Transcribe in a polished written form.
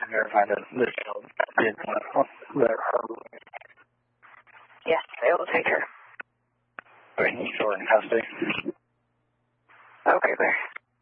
verify that the child did her. Yes, they will take her. Okay, still in custody. Okay, there.